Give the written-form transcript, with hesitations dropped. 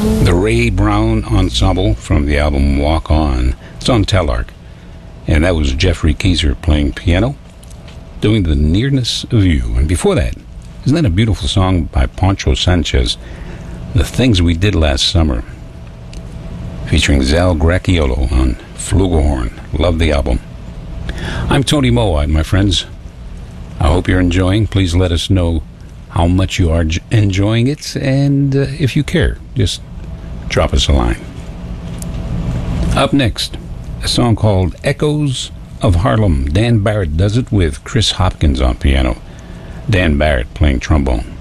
The Ray Brown Ensemble from the album Walk On. It's on Telarc. And that was Jeffrey Keyser playing piano, doing The Nearness of You. And before that, isn't that a beautiful song by Poncho Sanchez, The Things We Did Last Summer, featuring Zal Gracchiolo on flugelhorn. Love the album. I'm Tony Moa, my friends. I hope you're enjoying. Please let us know how much you are enjoying it, and if you care, just drop us a line. Up next, a song called Echoes of Harlem. Dan Barrett does it with Chris Hopkins on piano. Dan Barrett playing trombone.